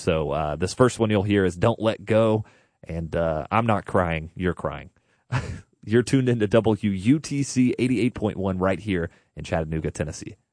So this first one you'll hear is Don't Let Go, and I'm not crying, you're crying. You're tuned into WUTC 88.1 right here in Chattanooga, Tennessee.